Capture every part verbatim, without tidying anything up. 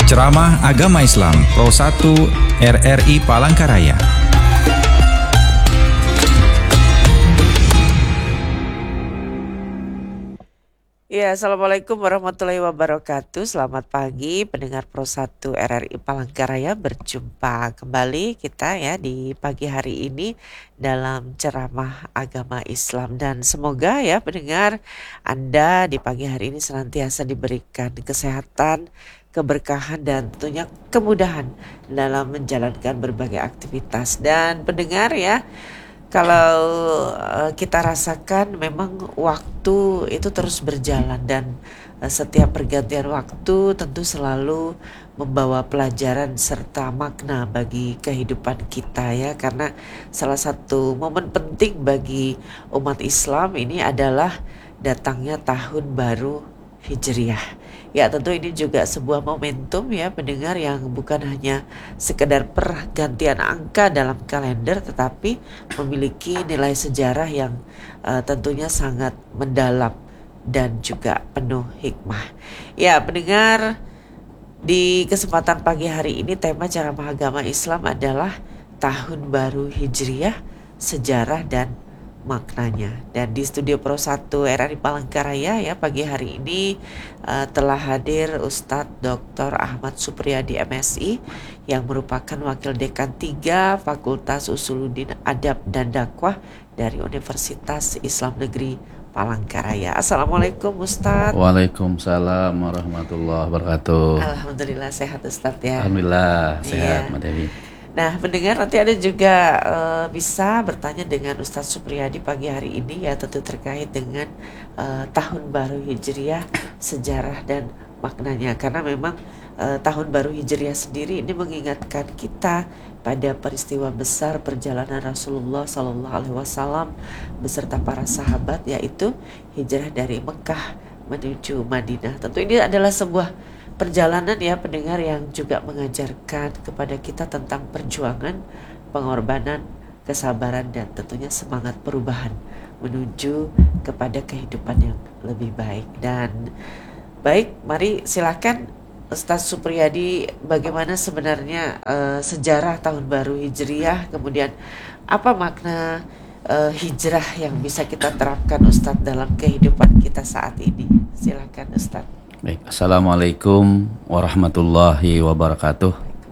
Ceramah Agama Islam Pro satu R R I Palangkaraya. Ya, Assalamualaikum warahmatullahi wabarakatuh. Selamat pagi pendengar Pro satu R R I Palangkaraya. Berjumpa kembali kita ya di pagi hari ini dalam ceramah agama Islam. Dan semoga ya pendengar Anda di pagi hari ini senantiasa diberikan kesehatan, keberkahan dan tentunya kemudahan dalam menjalankan berbagai aktivitas. Dan pendengar ya, kalau uh, kita rasakan memang waktu itu terus berjalan dan uh, setiap pergantian waktu tentu selalu membawa pelajaran serta makna bagi kehidupan kita ya, karena salah satu momen penting bagi umat Islam ini adalah datangnya tahun baru Hijriah. Ya, tentu ini juga sebuah momentum ya pendengar yang bukan hanya sekedar pergantian angka dalam kalender, tetapi memiliki nilai sejarah yang uh, tentunya sangat mendalam dan juga penuh hikmah. Ya pendengar, di kesempatan pagi hari ini tema ceramah agama Islam adalah Tahun Baru Hijriah, Sejarah dan maknanya. Dan di studio Pro satu R R I Palangkaraya ya pagi hari ini uh, telah hadir Ustadz Doktor Ahmad Supriyadi M Si yang merupakan Wakil Dekan tiga Fakultas Usuluddin Adab dan Dakwah dari Universitas Islam Negeri Palangkaraya. Assalamualaikum Ustadz. Waalaikumsalam warahmatullahi wabarakatuh. Alhamdulillah sehat Ustadz ya. Alhamdulillah sehat Iya. Mbak Dewi. Nah pendengar, nanti ada juga uh, bisa bertanya dengan Ustadz Supriyadi pagi hari ini ya, tentu terkait dengan uh, Tahun Baru Hijriah, sejarah dan maknanya. Karena memang uh, Tahun Baru Hijriah sendiri ini mengingatkan kita pada peristiwa besar perjalanan Rasulullah Sallallahu Alaihi Wasallam beserta para sahabat, yaitu hijrah dari Mekah menuju Madinah. Tentu ini adalah sebuah perjalanan ya pendengar yang juga mengajarkan kepada kita tentang perjuangan, pengorbanan, kesabaran dan tentunya semangat perubahan menuju kepada kehidupan yang lebih baik. Dan baik, mari silakan Ustadz Supriyadi, bagaimana sebenarnya uh, sejarah Tahun Baru Hijriah, kemudian apa makna uh, hijrah yang bisa kita terapkan Ustadz dalam kehidupan kita saat ini. Silakan Ustadz. Baik, Assalamualaikum warahmatullahi wabarakatuh.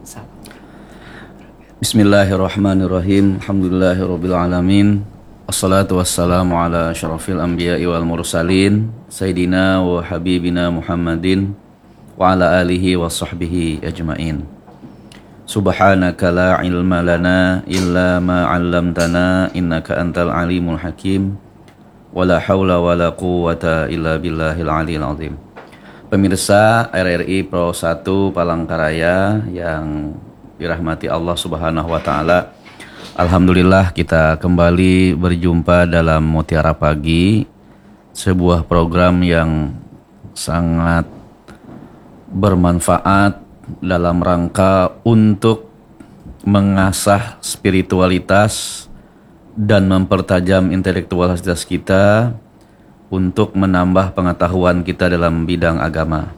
Bismillahirrahmanirrahim. Alhamdulillahirabbil alamin. Wassalatu wassalamu ala asyrafil anbiya'i wal mursalin Sayyidina wa habibina Muhammadin wa ala alihi wa sahbihi ajmain. Subhanaka la ilma lana illa ma 'allamtana innaka antal alimul hakim. Wala haula wala quwwata illa billahil aliyil azim. Pemirsa R R I Pro satu Palangkaraya yang dirahmati Allah Subhanahu wa taala. Alhamdulillah kita kembali berjumpa dalam Mutiara Pagi, sebuah program yang sangat bermanfaat dalam rangka untuk mengasah spiritualitas dan mempertajam intelektualitas kita, untuk menambah pengetahuan kita dalam bidang agama.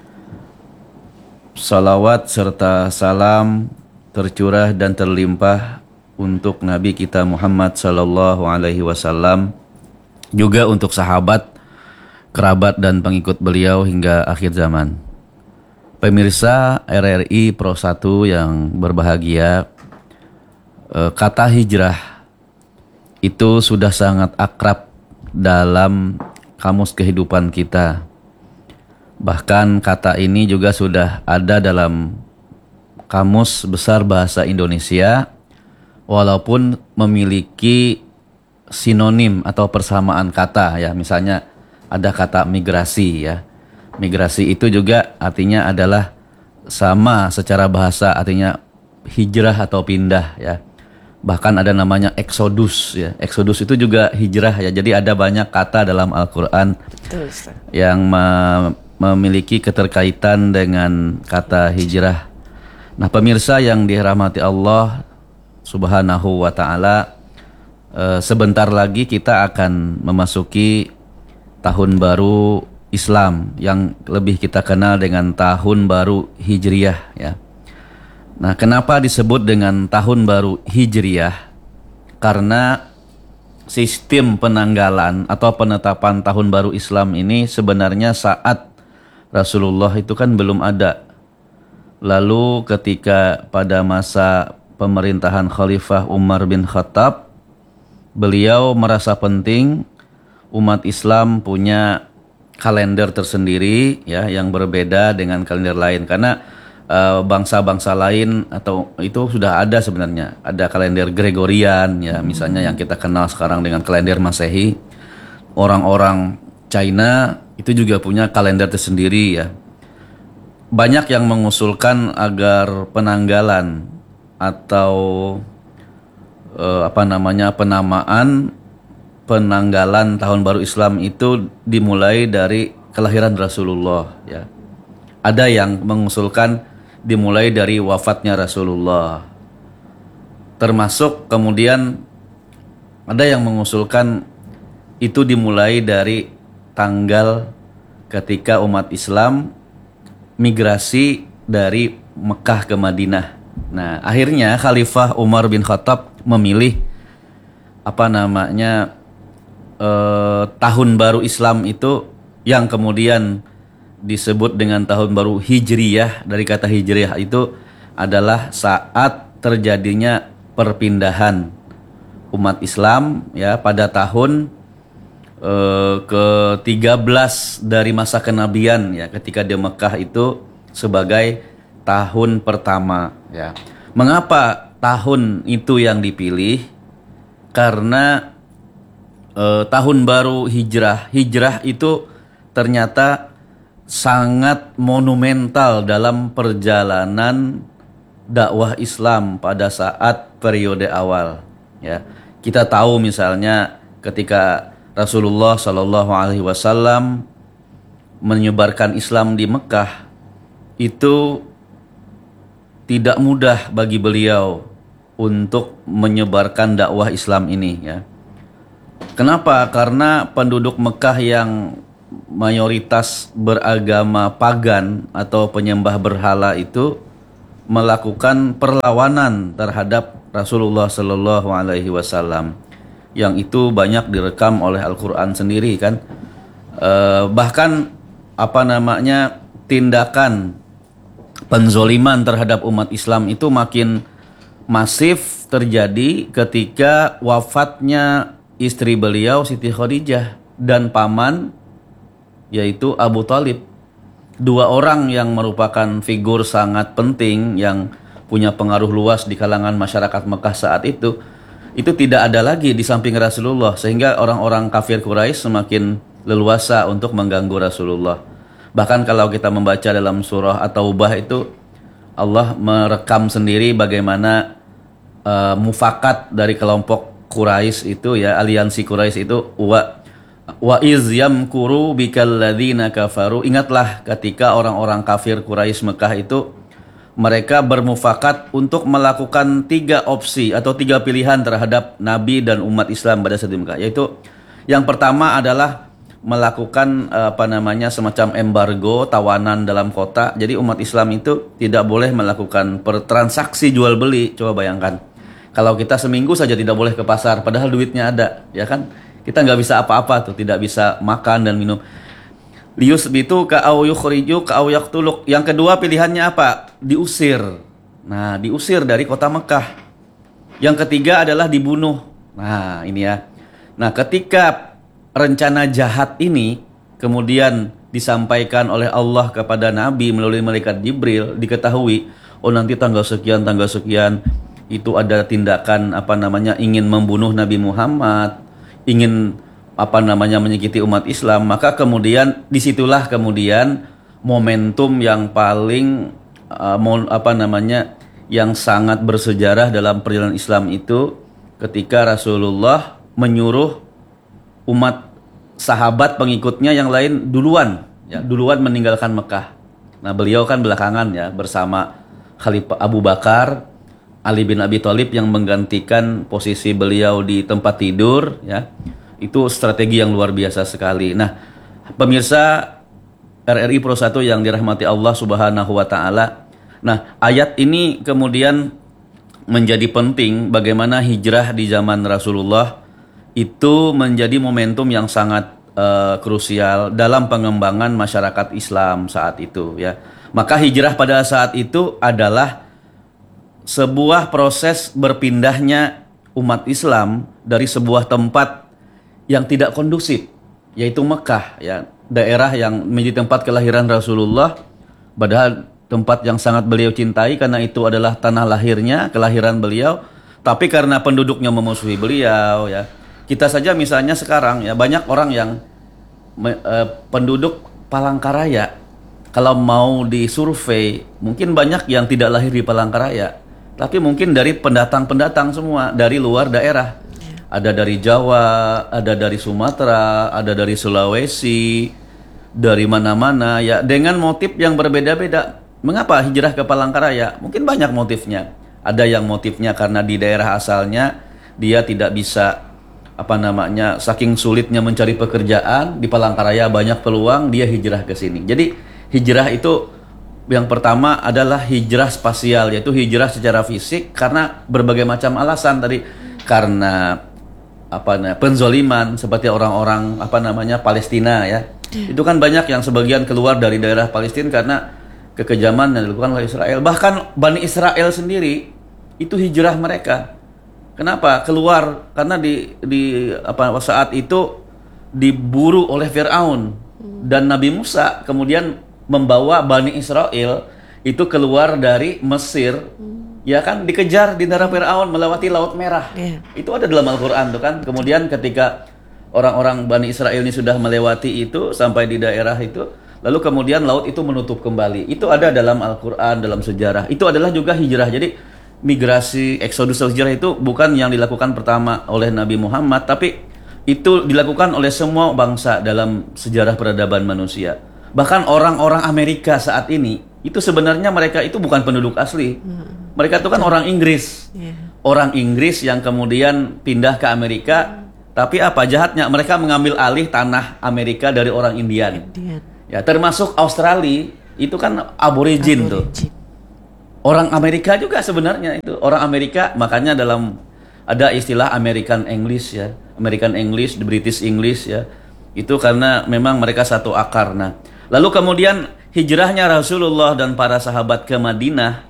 Salawat serta salam tercurah dan terlimpah untuk Nabi kita Muhammad sallallahu alaihi wasallam, juga untuk sahabat, kerabat dan pengikut beliau hingga akhir zaman. Pemirsa R R I Pro satu yang berbahagia, kata hijrah itu sudah sangat akrab dalam kamus kehidupan kita. Bahkan kata ini juga sudah ada dalam kamus besar bahasa Indonesia, walaupun memiliki sinonim atau persamaan kata ya. Misalnya ada kata migrasi ya. Migrasi itu juga artinya adalah sama secara bahasa, artinya hijrah atau pindah ya. Bahkan ada namanya eksodus ya. Eksodus itu juga hijrah ya. Jadi ada banyak kata dalam Al-Quran yang me- memiliki keterkaitan dengan kata hijrah. Nah pemirsa yang dirahmati Allah Subhanahu wa ta'ala, e, sebentar lagi kita akan memasuki tahun baru Islam yang lebih kita kenal dengan tahun baru Hijriyah ya. Nah, kenapa disebut dengan tahun baru Hijriyah? Karena sistem penanggalan atau penetapan tahun baru Islam ini sebenarnya saat Rasulullah itu kan belum ada. Lalu ketika pada masa pemerintahan Khalifah Umar bin Khattab, beliau merasa penting umat Islam punya kalender tersendiri ya yang berbeda dengan kalender lain, karena uh, bangsa-bangsa lain atau itu sudah ada sebenarnya, ada kalender Gregorian ya misalnya yang kita kenal sekarang dengan kalender Masehi. Orang-orang China itu juga punya kalender tersendiri ya. Banyak yang mengusulkan agar penanggalan atau uh, apa namanya penamaan penanggalan tahun baru Islam itu dimulai dari kelahiran Rasulullah ya. Ada yang mengusulkan dimulai dari wafatnya Rasulullah. Termasuk kemudian ada yang mengusulkan itu dimulai dari tanggal ketika umat Islam migrasi dari Mekah ke Madinah. Nah, akhirnya Khalifah Umar bin Khattab memilih apa namanya Eh, tahun baru Islam itu yang kemudian disebut dengan tahun baru Hijriyah. Dari kata Hijriyah itu adalah saat terjadinya perpindahan umat Islam ya pada tahun eh, ke tiga belas dari masa kenabian ya, ketika di Mekah itu sebagai tahun pertama ya. Mengapa tahun itu yang dipilih? Karena Uh, tahun baru hijrah, hijrah itu ternyata sangat monumental dalam perjalanan dakwah Islam pada saat periode awal. Ya, kita tahu misalnya ketika Rasulullah Shallallahu Alaihi Wasallam menyebarkan Islam di Mekah, itu tidak mudah bagi beliau untuk menyebarkan dakwah Islam ini. Ya. Kenapa? Karena penduduk Mekah yang mayoritas beragama pagan atau penyembah berhala itu melakukan perlawanan terhadap Rasulullah Shallallahu Alaihi Wasallam, yang itu banyak direkam oleh Al-Quran sendiri kan. E, bahkan apa namanya tindakan penzoliman terhadap umat Islam itu makin masif terjadi ketika wafatnya istri beliau Siti Khadijah dan paman yaitu Abu Thalib. Dua orang yang merupakan figur sangat penting yang punya pengaruh luas di kalangan masyarakat Mekah saat itu, itu tidak ada lagi di samping Rasulullah, sehingga orang-orang kafir Quraisy semakin leluasa untuk mengganggu Rasulullah. Bahkan kalau kita membaca dalam surah At-Taubah itu Allah merekam sendiri bagaimana uh, mufakat dari kelompok Quraisy itu ya, aliansi Quraisy itu wa wa iz yamkuru bikal ladzina kafaru. Ingatlah ketika orang-orang kafir Quraisy Mekah itu mereka bermufakat untuk melakukan tiga opsi atau tiga pilihan terhadap Nabi dan umat Islam pada saat di Mekah, yaitu yang pertama adalah melakukan apa namanya semacam embargo, tawanan dalam kota. Jadi umat Islam itu tidak boleh melakukan pertransaksi jual beli. Coba bayangkan, kalau kita seminggu saja tidak boleh ke pasar, padahal duitnya ada, ya kan? Kita nggak bisa apa-apa tuh, tidak bisa makan dan minum. Lius itu ka au yukhriju ka au yaqtuluk. Yang kedua pilihannya apa? Diusir. Nah, diusir dari kota Mekah. Yang ketiga adalah dibunuh. Nah, ini ya. Nah, ketika rencana jahat ini kemudian disampaikan oleh Allah kepada Nabi melalui malaikat Jibril, diketahui, oh nanti tanggal sekian, tanggal sekian itu ada tindakan apa namanya ingin membunuh Nabi Muhammad, ingin apa namanya menyakiti umat Islam, maka kemudian disitulah kemudian momentum yang paling uh, mon, apa namanya yang sangat bersejarah dalam perjalanan Islam itu ketika Rasulullah menyuruh umat sahabat pengikutnya yang lain duluan, ya, duluan meninggalkan Mekah. Nah, beliau kan belakangan ya bersama Khalifah Abu Bakar, Ali bin Abi Thalib yang menggantikan posisi beliau di tempat tidur, ya. Itu strategi yang luar biasa sekali. Nah, pemirsa, R R I Pro satu yang dirahmati Allah Subhanahu wa taala. Nah, ayat ini kemudian menjadi penting bagaimana hijrah di zaman Rasulullah itu menjadi momentum yang sangat uh, krusial dalam pengembangan masyarakat Islam saat itu ya. Maka hijrah pada saat itu adalah sebuah proses berpindahnya umat Islam dari sebuah tempat yang tidak kondusif, yaitu Mekah ya, daerah yang menjadi tempat kelahiran Rasulullah, padahal tempat yang sangat beliau cintai karena itu adalah tanah lahirnya, kelahiran beliau. Tapi karena penduduknya memusuhi beliau ya. Kita saja misalnya sekarang ya, banyak orang yang me, eh, penduduk Palangkaraya kalau mau disurvei, mungkin banyak yang tidak lahir di Palangkaraya, tapi mungkin dari pendatang-pendatang semua dari luar daerah. Ada dari Jawa, ada dari Sumatera, ada dari Sulawesi, dari mana-mana ya, dengan motif yang berbeda-beda. Mengapa hijrah ke Palangkaraya? Mungkin banyak motifnya. Ada yang motifnya karena di daerah asalnya dia tidak bisa, apa namanya, saking sulitnya mencari pekerjaan, di Palangkaraya banyak peluang, dia hijrah ke sini. Jadi hijrah itu yang pertama adalah hijrah spasial, yaitu hijrah secara fisik karena berbagai macam alasan tadi, karena apa namanya, penzoliman seperti orang-orang apa namanya Palestina ya. Itu kan banyak yang sebagian keluar dari daerah Palestina karena kekejaman yang dilakukan oleh Israel. Bahkan Bani Israel sendiri itu hijrah mereka. Kenapa? Keluar karena di di apa saat itu diburu oleh Firaun dan Nabi Musa kemudian membawa Bani Israel itu keluar dari Mesir, hmm. ya kan, dikejar di daerah Firaun melewati Laut Merah. Yeah. Itu ada dalam Al-Quran tuh kan. Kemudian ketika orang-orang Bani Israel ini sudah melewati itu sampai di daerah itu, lalu kemudian laut itu menutup kembali. Itu ada dalam Al-Quran, dalam sejarah. Itu adalah juga hijrah. Jadi migrasi, eksodus hijrah itu bukan yang dilakukan pertama oleh Nabi Muhammad, tapi itu dilakukan oleh semua bangsa dalam sejarah peradaban manusia. Bahkan orang-orang Amerika saat ini, itu sebenarnya mereka itu bukan penduduk asli. Hmm. Mereka itu kan orang Inggris. Yeah. Orang Inggris yang kemudian pindah ke Amerika. Hmm. Tapi apa jahatnya? Mereka mengambil alih tanah Amerika dari orang Indian. Indian. Ya, termasuk Australia, itu kan aborigin tuh. Orang Amerika juga sebenarnya itu. Orang Amerika, makanya dalam ada istilah American English ya. American English, the British English ya. Itu karena memang mereka satu akar. Nah, lalu kemudian hijrahnya Rasulullah dan para sahabat ke Madinah.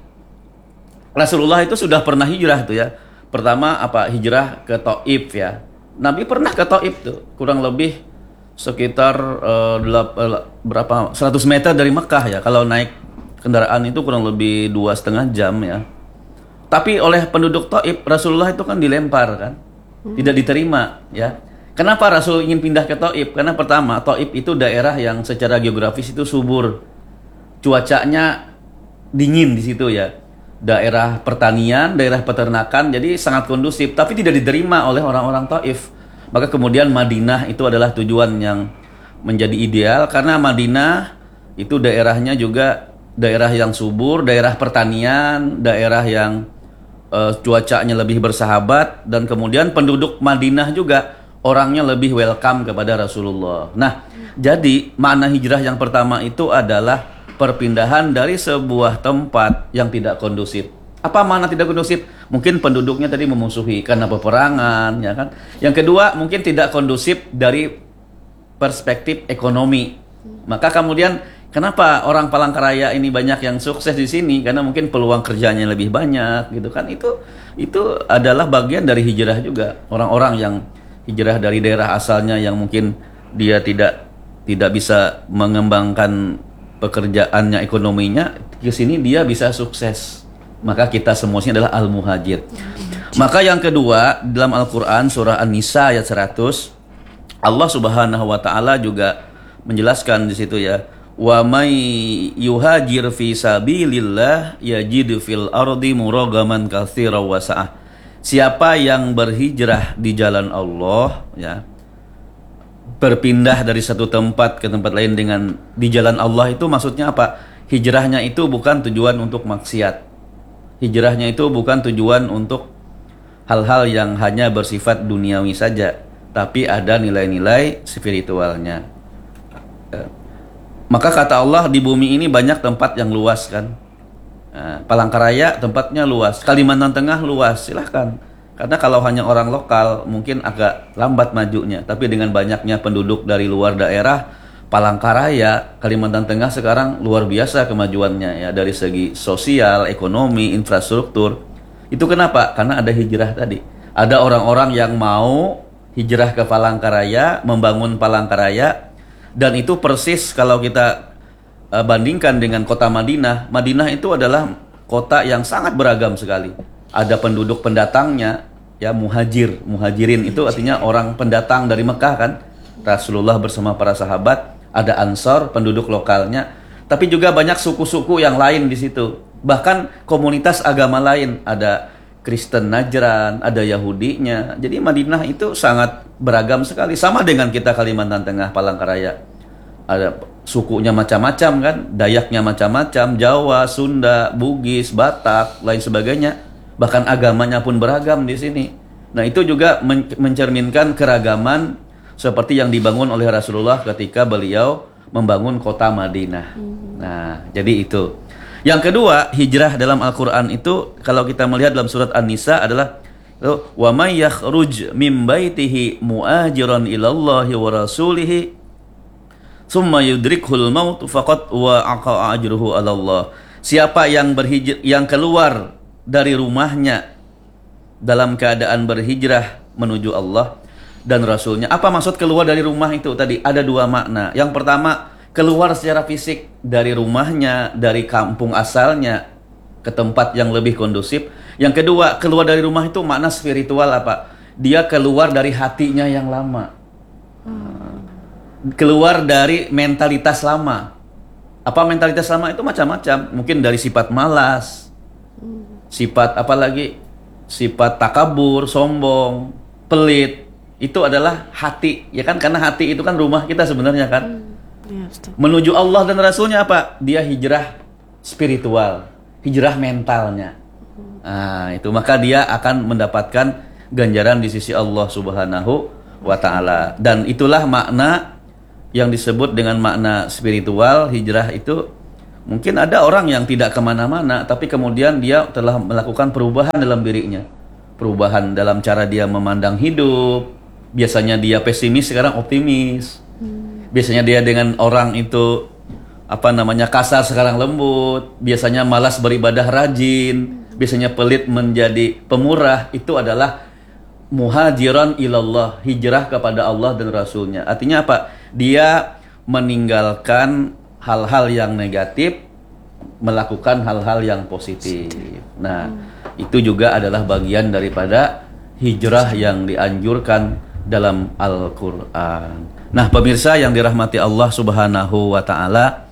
Rasulullah itu sudah pernah hijrah tuh ya. Pertama apa? Hijrah ke Taif ya. Nabi pernah ke Taif tuh, kurang lebih sekitar uh, delap, uh, berapa seratus meter dari Mekah ya. Kalau naik kendaraan itu kurang lebih dua setengah jam ya. Tapi oleh penduduk Taif, Rasulullah itu kan dilempar kan, hmm. tidak diterima ya. Kenapa Rasul ingin pindah ke Taif? Karena pertama, Taif itu daerah yang secara geografis itu subur. Cuacanya dingin di situ ya. Daerah pertanian, daerah peternakan, jadi sangat kondusif. Tapi tidak diterima oleh orang-orang Taif. Maka kemudian Madinah itu adalah tujuan yang menjadi ideal. Karena Madinah itu daerahnya juga daerah yang subur, daerah pertanian, daerah yang uh, cuacanya lebih bersahabat. Dan kemudian penduduk Madinah juga orangnya lebih welcome kepada Rasulullah. Nah, jadi makna hijrah yang pertama itu adalah perpindahan dari sebuah tempat yang tidak kondusif. Apa makna tidak kondusif? Mungkin penduduknya tadi memusuhi karena peperangan, ya kan? Yang kedua, mungkin tidak kondusif dari perspektif ekonomi. Maka kemudian kenapa orang Palangkaraya ini banyak yang sukses di sini? Karena mungkin peluang kerjanya lebih banyak, gitu kan? Itu itu adalah bagian dari hijrah juga. Orang-orang yang hijrah dari daerah asalnya yang mungkin dia tidak tidak bisa mengembangkan pekerjaannya, ekonominya, ke sini dia bisa sukses. Maka kita semuanya adalah al-muhajir. Maka yang kedua, dalam Al-Quran surah An-Nisa ayat seratus, Allah Subhanahu wa taala juga menjelaskan di situ ya, wa may yuhajir fi sabilillah yajid fil ardi muragaman katsiran wa sa'ah. Siapa yang berhijrah di jalan Allah ya, berpindah dari satu tempat ke tempat lain dengan di jalan Allah, itu maksudnya apa? Hijrahnya itu bukan tujuan untuk maksiat. Hijrahnya itu bukan tujuan untuk hal-hal yang hanya bersifat duniawi saja, tapi ada nilai-nilai spiritualnya. Maka kata Allah, di bumi ini banyak tempat yang luas kan. Nah, Palangkaraya tempatnya luas, Kalimantan Tengah luas, silahkan. Karena kalau hanya orang lokal mungkin agak lambat majunya. Tapi dengan banyaknya penduduk dari luar daerah, Palangkaraya, Kalimantan Tengah sekarang luar biasa kemajuannya ya, dari segi sosial, ekonomi, infrastruktur. Itu kenapa? Karena ada hijrah tadi. Ada orang-orang yang mau hijrah ke Palangkaraya, membangun Palangkaraya. Dan itu persis kalau kita uh, bandingkan dengan kota Madinah. Madinah itu adalah kota yang sangat beragam sekali. Ada penduduk pendatangnya, ya muhajir. Muhajirin itu artinya orang pendatang dari Mekah kan. Rasulullah bersama para sahabat. Ada Ansor, penduduk lokalnya. Tapi juga banyak suku-suku yang lain di situ. Bahkan komunitas agama lain. Ada Kristen Najran, ada Yahudinya. Jadi Madinah itu sangat beragam sekali. Sama dengan kita Kalimantan Tengah, Palangkaraya. Ada sukunya macam-macam kan. Dayaknya macam-macam. Jawa, Sunda, Bugis, Batak, lain sebagainya. Bahkan agamanya pun beragam di sini. Nah itu juga men- mencerminkan keragaman seperti yang dibangun oleh Rasulullah ketika beliau membangun kota Madinah. Nah jadi itu. Yang kedua, hijrah dalam Al-Quran itu kalau kita melihat dalam surat An-Nisa adalah wa may yakhruj min baitihi muajiran ilallahi wa rasulihi summa yudrikhul maut faqad wa'a ajruhu 'ala Allah. Siapa yang berhijrah, yang keluar dari rumahnya dalam keadaan berhijrah menuju Allah dan Rasulnya. Apa maksud keluar dari rumah itu tadi? Ada dua makna. Yang pertama, keluar secara fisik dari rumahnya, dari kampung asalnya ke tempat yang lebih kondusif. Yang kedua, keluar dari rumah itu makna spiritual apa? Dia keluar dari hatinya yang lama. Keluar dari mentalitas lama. Apa mentalitas lama itu? Macam-macam. Mungkin dari sifat malas, sifat apa lagi? Sifat takabur, sombong, pelit. Itu adalah hati, ya kan? Karena hati itu kan rumah kita sebenarnya kan. Ya, Menuju Allah dan Rasulnya apa? Dia hijrah spiritual, hijrah mentalnya. Nah, itu maka dia akan mendapatkan ganjaran di sisi Allah Subhanahu wa taala. Dan itulah makna yang disebut dengan makna spiritual. Hijrah itu mungkin ada orang yang tidak kemana-mana, tapi kemudian dia telah melakukan perubahan dalam dirinya. Perubahan dalam cara dia memandang hidup. Biasanya dia pesimis, sekarang optimis. Biasanya dia dengan orang itu apa namanya kasar, sekarang lembut. Biasanya malas beribadah, rajin. Biasanya pelit menjadi pemurah. Itu adalah muhajiran ilallah, hijrah kepada Allah dan Rasulnya. Artinya apa? Dia meninggalkan hal-hal yang negatif, melakukan hal-hal yang positif. Nah, itu juga adalah bagian daripada hijrah yang dianjurkan dalam Al-Quran. Nah, pemirsa yang dirahmati Allah Subhanahu wa taala,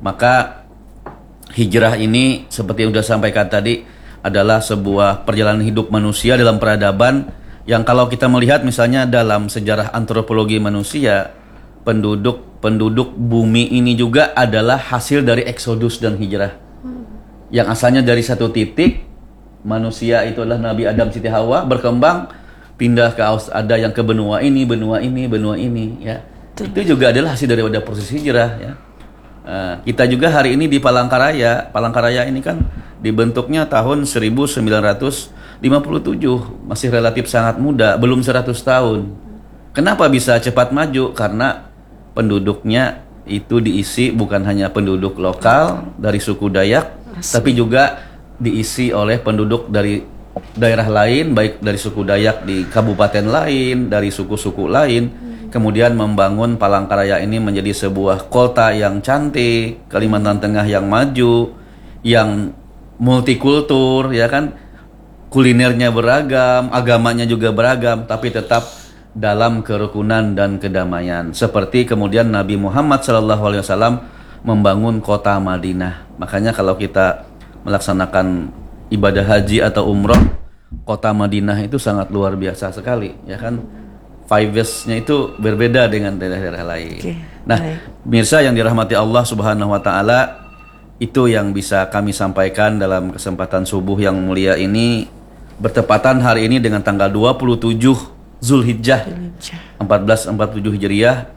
maka hijrah ini seperti yang sudah sampaikan tadi adalah sebuah perjalanan hidup manusia dalam peradaban yang kalau kita melihat misalnya dalam sejarah antropologi manusia, penduduk penduduk bumi ini juga adalah hasil dari eksodus dan hijrah. Yang asalnya dari satu titik, manusia itu adalah Nabi Adam Siti Hawa, berkembang pindah ke aus, ada yang ke benua ini, benua ini, benua ini, ya. Tuh. Itu juga adalah hasil daripada proses hijrah, ya. Uh, kita juga hari ini di Palangkaraya, Palangkaraya ini kan dibentuknya tahun seribu sembilan ratus lima puluh tujuh, masih relatif sangat muda, belum seratus tahun. Kenapa bisa cepat maju? Karena penduduknya itu diisi bukan hanya penduduk lokal dari suku Dayak, Asli. tapi juga diisi oleh penduduk dari daerah lain, baik dari suku Dayak di kabupaten lain, dari suku-suku lain, hmm. kemudian membangun Palangkaraya ini menjadi sebuah kota yang cantik, Kalimantan Tengah yang maju, yang multikultur, ya kan, kulinernya beragam, agamanya juga beragam, tapi tetap dalam kerukunan dan kedamaian. Seperti kemudian Nabi Muhammad shallallahu alaihi wasallam membangun kota Madinah. Makanya kalau kita melaksanakan ibadah haji atau umroh, kota Madinah itu sangat luar biasa sekali, ya kan? Vibes-nya itu berbeda dengan daerah-daerah lain. Okay. Nah, pemirsa yang dirahmati Allah Subhanahu wa taala, itu yang bisa kami sampaikan dalam kesempatan subuh yang mulia ini, bertepatan hari ini dengan tanggal dua puluh tujuh Zulhijjah empat belas empat puluh tujuh Hijriah,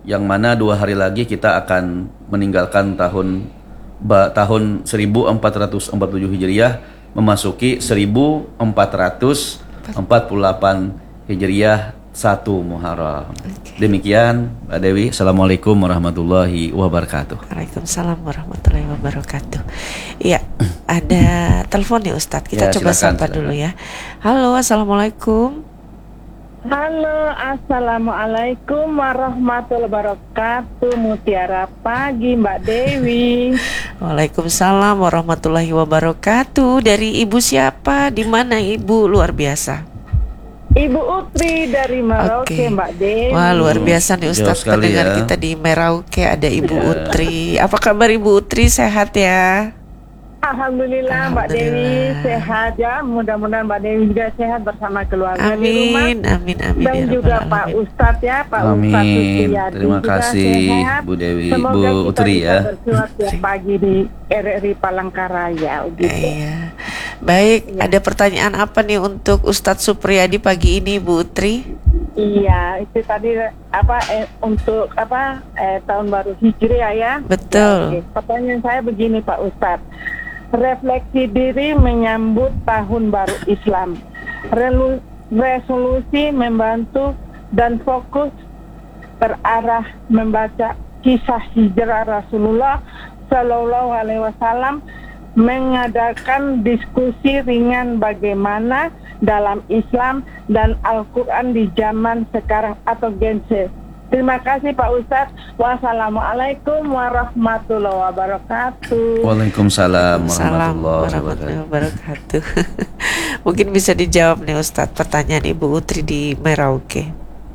yang mana dua hari lagi kita akan meninggalkan tahun ba, tahun seribu empat ratus empat puluh tujuh Hijriah memasuki seribu empat ratus empat puluh delapan Hijriah satu Muharram. Okay. Demikian Mbak Dewi. Assalamualaikum warahmatullahi wabarakatuh. Waalaikumsalam warahmatullahi wabarakatuh. Iya, ada telepon nih Ustadz. Kita ya, coba silakan, sapa silakan. dulu ya. Halo, assalamualaikum. Halo, assalamualaikum warahmatullahi wabarakatuh. Mutiara pagi, Mbak Dewi. Waalaikumsalam warahmatullahi wabarakatuh. Dari Ibu siapa? Di mana Ibu? Luar biasa. Ibu Utri dari Merauke, Oke. Mbak Dewi. Wah, luar biasa nih Jauh Ustadz, sekali pendengar ya. kita di Merauke ada Ibu Ya. Utri. Apa kabar Ibu Utri? Sehat ya? Alhamdulillah, Mbak Dewi Alhamdulillah. sehat ya. Mudah-mudahan Mbak Dewi juga sehat bersama keluarga di rumah. Amin, amin, amin. Dan ya juga Rabbal Pak Alamin. Ustadz ya, Pak Ustadz Amin. Supriyadi Terima juga kasih sehat. Bu Dewi, Semoga Bu kita Utri bisa ya. bersuara tiap pagi di R R I Palangkaraya gitu. Iya. Baik, ada pertanyaan apa nih untuk Ustadz Supriyadi pagi ini Bu Utri? Iya, itu tadi apa eh, untuk apa eh, tahun baru Hijriah ya. Betul. Ya, oke. Pertanyaan saya begini Pak Ustadz, refleksi diri menyambut tahun baru Islam, Relu- resolusi membantu dan fokus terarah membaca kisah hijrah Rasulullah Shallallahu Alaihi Wasallam, mengadakan diskusi ringan bagaimana dalam Islam dan Al-Quran di zaman sekarang atau Gen Z. Terima kasih Pak Ustadz. Wassalamualaikum warahmatullahi wabarakatuh. Waalaikumsalam Salam warahmatullahi warahmatullahi wabarakatuh. wabarakatuh. Mungkin bisa dijawab nih Ustadz pertanyaan Ibu Utri di Merauke.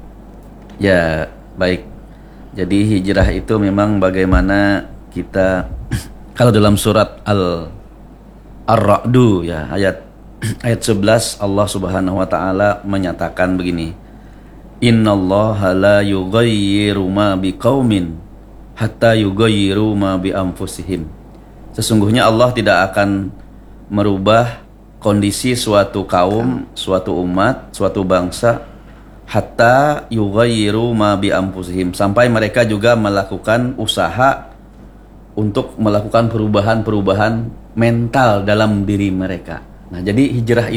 Ya, baik. Jadi hijrah itu memang bagaimana kita kalau dalam surat Al Ar-Ra'du ya, ayat ayat sebelas Allah Subhanahu wa taala menyatakan begini. Innallaha la yughayyiru ma biqaumin hatta yughayyiru ma bi anfusihim. Sesungguhnya Allah tidak akan merubah kondisi suatu kaum, suatu umat, suatu bangsa hatta yughayyiru ma bi anfusihim, sampai mereka juga melakukan usaha untuk melakukan perubahan-perubahan mental dalam diri mereka. Nah, jadi hijrah